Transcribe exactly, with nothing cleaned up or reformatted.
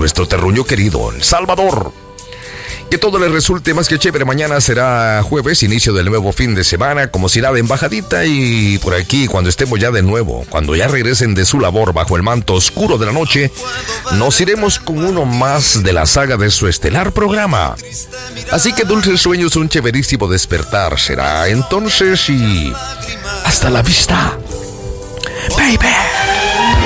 nuestro terruño querido, El Salvador. Que todo les resulte más que chévere. Mañana será jueves, inicio del nuevo fin de semana, como si nada, embajadita. Y por aquí, cuando estemos ya de nuevo, cuando ya regresen de su labor bajo el manto oscuro de la noche, nos iremos con uno más de la saga de su estelar programa. Así que dulces sueños, un chéverísimo despertar será entonces, y hasta la vista, baby.